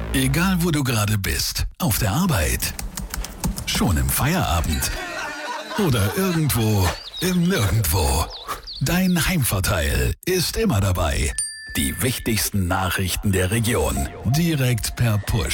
Egal wo du gerade bist, auf der Arbeit, schon im Feierabend oder irgendwo im Nirgendwo. Dein Heimvorteil ist immer dabei. Die wichtigsten Nachrichten der Region direkt per Push.